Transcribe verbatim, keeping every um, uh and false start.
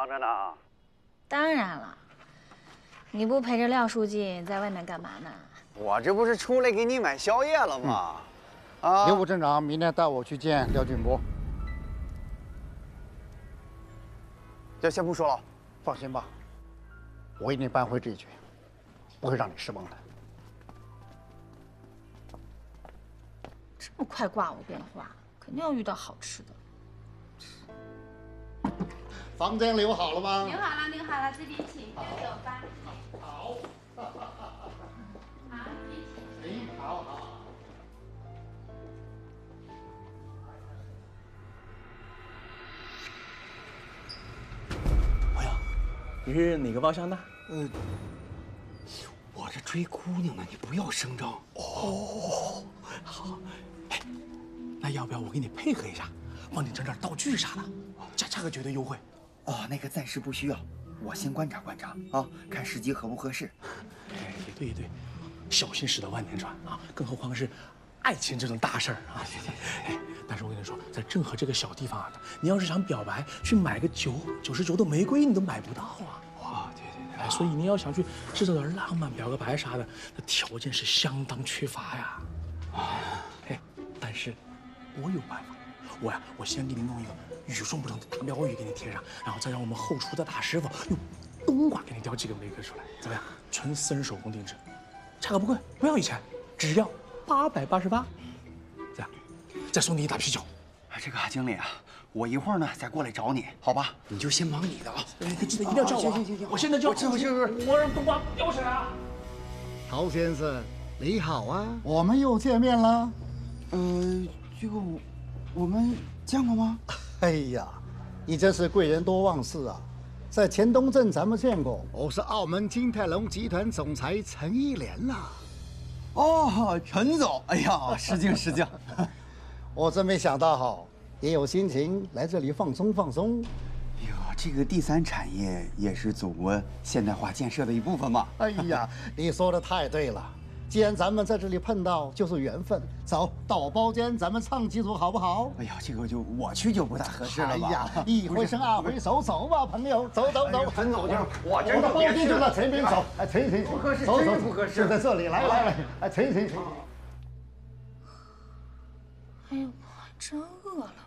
忙着呢。 当然了，你不陪着廖书记在外面干嘛呢？ 我这不是出来给你买宵夜了吗？嗯、啊！ 刘副镇长明天带我去见廖俊波。 就先不说了， 放心吧，我一定扳回这一局，不会让你失望的。 这么快挂我电话，肯定要遇到好吃的。 房间留好了吗？ 留好了，留好了，这边请，走吧。 好。 好，这边请。 哎，好好。 朋友，你是哪个包厢的？ 呃，我这追姑娘呢，你不要声张。 哦，好。哎，那要不要我给你配合一下，帮你整点道具啥的，价价格绝对优惠。 哦，那个暂时不需要，我先观察观察啊，看时机合不合适。 哎，也对也对，小心驶得万年船啊，更何况是爱情这种大事儿啊。哎，但是我跟你说，在郑和这个小地方啊，你要是想表白，去买个九九十九朵玫瑰，你都买不到啊。 哇，对对对， 哎，所以你要想去制造点浪漫，表个白啥的，那条件是相当缺乏呀。啊，哎，但是我有办法。 我呀，我先给你弄一个与众不同的大标语给你贴上，然后再让我们后厨的大师傅用冬瓜给你雕几个玫瑰出来，怎么样？纯私人手工定制，价格不贵，不要一千，只要八百八十八。这样，再送你一打啤酒。 啊，这个啊，经理啊，我一会儿呢再过来找你，好吧？你就先忙你的啊， 哎，可记得一定要叫我。行行行行，我现在就。 是是是， 我让冬瓜雕起来啊！ 陶先生，你好啊，我们又见面了。 呃，这个我。 我们见过吗？ 哎呀，你真是贵人多忘事啊！在前东镇咱们见过，我是澳门金泰隆集团总裁陈一莲呐。 哦，陈总，哎呀，失敬失敬。 我真没想到哈，也有心情来这里放松放松。 哎呦，这个第三产业也是祖国现代化建设的一部分嘛。 哎呀，你说的太对了。 既然咱们在这里碰到，就是缘分。走到我包间，咱们唱几首好不好？ 哎呀，这个就我去就不太合适了吧？ 哎呀，一回生二回熟，走吧，朋友，走走走。 陈总就是我这个包间就在前边走。哎，陈陈， 不合适， 走走， 不合适， 就在这里，来来来，哎，陈陈陈。 哎呦，我还真饿了。